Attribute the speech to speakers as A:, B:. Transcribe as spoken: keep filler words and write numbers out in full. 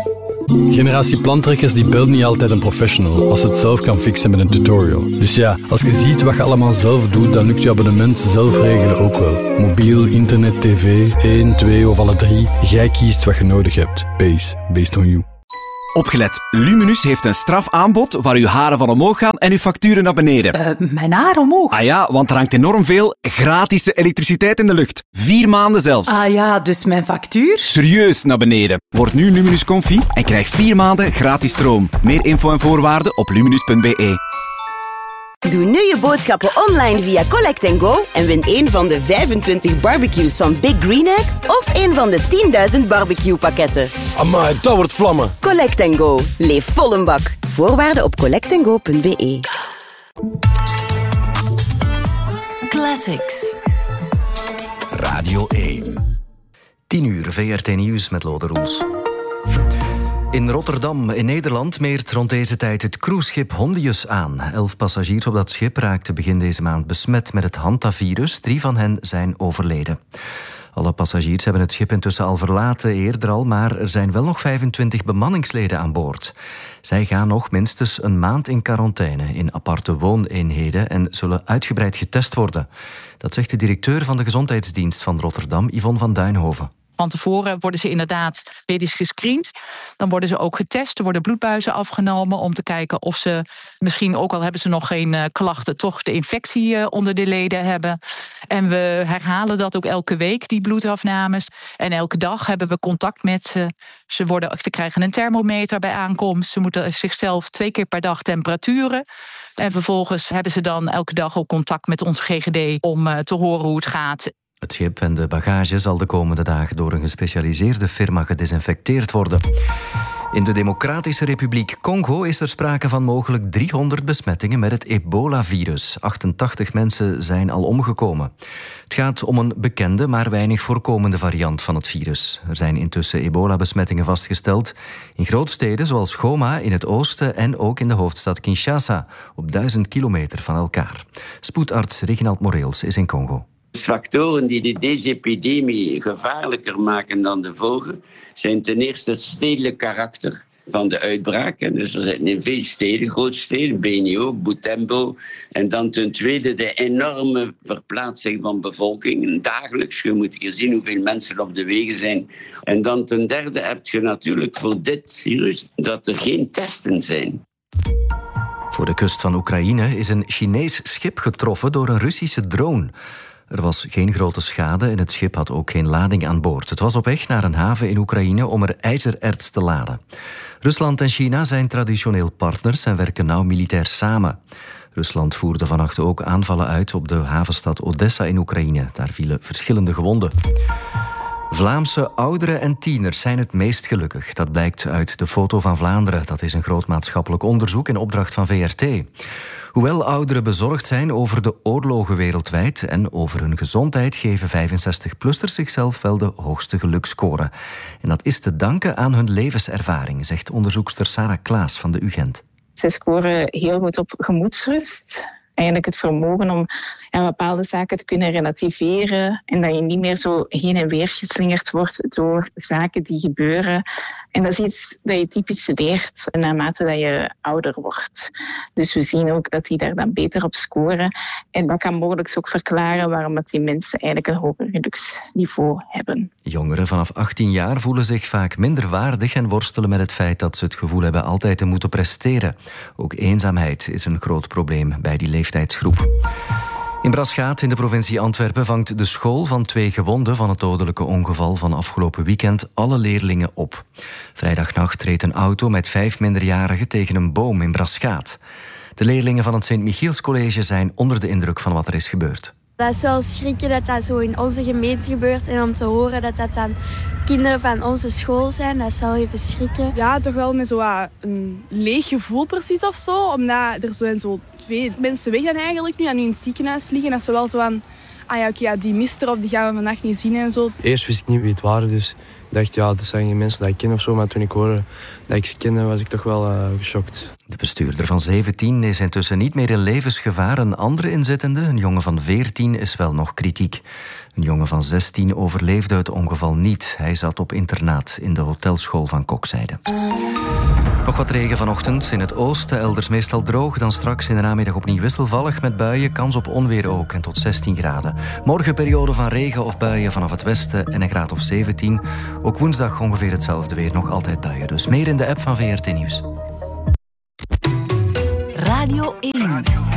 A: Generatie plantrekkers die belt niet altijd een professional als ze het zelf kan fixen met een tutorial. Dus ja, als je ziet wat je allemaal zelf doet, dan lukt je abonnement zelf regelen ook wel. Mobiel, internet, tv, één, twee of alle drie. Jij kiest wat je nodig hebt. Base, based on you.
B: Opgelet, Luminus heeft een strafaanbod waar uw haren van omhoog gaan en uw facturen naar beneden.
C: Uh, mijn haar omhoog?
B: Ah ja, want er hangt enorm veel gratis elektriciteit in de lucht. Vier maanden zelfs.
C: Ah ja, dus mijn factuur?
B: Serieus naar beneden. Word nu Luminus Comfy en krijg vier maanden gratis stroom. Meer info en voorwaarden op luminus punt b e.
D: Doe nu je boodschappen online via Collect and Go en win een van de vijfentwintig barbecues van Big Green Egg of een van de tienduizend barbecue-pakketten.
E: Amai, dat wordt vlammen.
D: Collect and Go. Leef vol een bak. Voorwaarden op collect and go punt b e.
F: Classics.
G: Radio één. tien uur, V R T Nieuws met Lode Roels. In Rotterdam, in Nederland, meert rond deze tijd het cruiseschip Hondius aan. Elf passagiers op dat schip raakten begin deze maand besmet met het hantavirus. Drie van hen zijn overleden. Alle passagiers hebben het schip intussen al verlaten, eerder al, maar er zijn wel nog vijfentwintig bemanningsleden aan boord. Zij gaan nog minstens een maand in quarantaine in aparte wooneenheden en zullen uitgebreid getest worden. Dat zegt de directeur van de Gezondheidsdienst van Rotterdam, Yvonne van Duinhoven.
H: Van tevoren worden ze inderdaad medisch gescreend. Dan worden ze ook getest. Er worden bloedbuizen afgenomen om te kijken of ze, misschien ook al hebben ze nog geen uh, klachten, toch de infectie uh, onder de leden hebben. En we herhalen dat ook elke week, die bloedafnames. En elke dag hebben we contact met ze. Ze, worden, ze krijgen een thermometer bij aankomst. Ze moeten zichzelf twee keer per dag temperaturen. En vervolgens hebben ze dan elke dag ook contact met onze G G D om uh, te horen hoe het gaat.
G: Het schip en de bagage zal de komende dagen door een gespecialiseerde firma gedesinfecteerd worden. In de Democratische Republiek Congo is er sprake van mogelijk driehonderd besmettingen met het ebola-virus. achtentachtig mensen zijn al omgekomen. Het gaat om een bekende, maar weinig voorkomende variant van het virus. Er zijn intussen ebola-besmettingen vastgesteld in grootsteden zoals Goma in het oosten en ook in de hoofdstad Kinshasa, op duizend kilometer van elkaar. Spoedarts Reginald Moreels is in Congo.
I: Factoren die deze epidemie gevaarlijker maken dan de vorige zijn ten eerste het stedelijk karakter van de uitbraak. En dus er zijn in veel steden, grootsteden, Beni ook, Butembo. En dan ten tweede de enorme verplaatsing van bevolking. Dagelijks, je moet hier zien hoeveel mensen op de wegen zijn. En dan ten derde heb je natuurlijk voor dit virus dat er geen testen zijn.
G: Voor de kust van Oekraïne is een Chinees schip getroffen door een Russische drone. Er was geen grote schade en het schip had ook geen lading aan boord. Het was op weg naar een haven in Oekraïne om er ijzererts te laden. Rusland en China zijn traditioneel partners en werken nauw militair samen. Rusland voerde vannacht ook aanvallen uit op de havenstad Odessa in Oekraïne. Daar vielen verschillende gewonden. Vlaamse ouderen en tieners zijn het meest gelukkig. Dat blijkt uit de Foto van Vlaanderen. Dat is een groot maatschappelijk onderzoek in opdracht van V R T. Hoewel ouderen bezorgd zijn over de oorlogen wereldwijd en over hun gezondheid, geven vijfenzestig-plussers zichzelf wel de hoogste geluksscore. En dat is te danken aan hun levenservaring, zegt onderzoekster Sarah Klaas van de U Gent.
J: Ze scoren heel goed op gemoedsrust. Eigenlijk het vermogen om ja, bepaalde zaken te kunnen relativeren en dat je niet meer zo heen en weer geslingerd wordt door zaken die gebeuren. En dat is iets dat je typisch leert naarmate dat je ouder wordt. Dus we zien ook dat die daar dan beter op scoren. En dat kan mogelijk ook verklaren waarom dat die mensen eigenlijk een hoger geluksniveau hebben.
G: Jongeren vanaf achttien jaar voelen zich vaak minder waardig en worstelen met het feit dat ze het gevoel hebben altijd te moeten presteren. Ook eenzaamheid is een groot probleem bij die leeftijdsgroep. In Braschaat in de provincie Antwerpen vangt de school van twee gewonden van het dodelijke ongeval van afgelopen weekend alle leerlingen op. Vrijdagnacht reed een auto met vijf minderjarigen tegen een boom in Braschaat. De leerlingen van het Sint-Michielscollege zijn onder de indruk van wat er is gebeurd.
K: Dat is wel schrikken dat dat zo in onze gemeente gebeurt. En om te horen dat dat dan kinderen van onze school zijn, dat is wel even schrikken.
L: Ja, toch wel met zo een leeg gevoel precies of zo. Omdat er zijn zo twee mensen weg dan eigenlijk nu en nu in het ziekenhuis liggen. Dat is wel zo aan, ah ja, oké, ja, die mist er of die gaan we vannacht niet zien en zo.
M: Eerst wist ik niet wie het waren, dus
E: dacht, ja, dat zijn geen mensen die ik ken of zo. Maar toen ik hoorde dat ik ze kende, was ik toch wel uh, geschokt.
G: De bestuurder van zeventien is intussen niet meer in levensgevaar. Een andere inzittende, een jongen van veertien, is wel nog kritiek. Een jongen van zestien overleefde het ongeval niet. Hij zat op internaat in de hotelschool van Kokzijde. Nog wat regen vanochtend. In het oosten elders meestal droog. Dan straks in de namiddag opnieuw wisselvallig met buien. Kans op onweer ook en tot zestien graden. Morgen periode van regen of buien vanaf het westen en een graad of zeventien. Ook woensdag ongeveer hetzelfde weer. Nog altijd buien. Dus meer in de app van V R T Nieuws.
F: Radio één.